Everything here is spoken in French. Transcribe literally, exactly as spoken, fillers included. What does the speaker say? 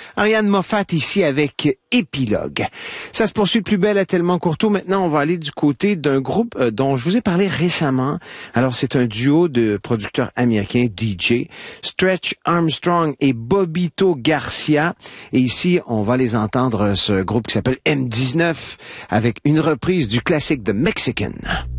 Ariane Moffat ici avec Épilogue. Ça se poursuit, Plus belle est tellement courteau. Maintenant, on va aller du côté d'un groupe euh, dont je vous ai parlé récemment. Alors, c'est un duo de producteurs américains D J, Stretch Armstrong et Bobito Garcia. Et ici, on va les entendre, ce groupe qui s'appelle M dix-neuf, avec une reprise du classique The Mexican.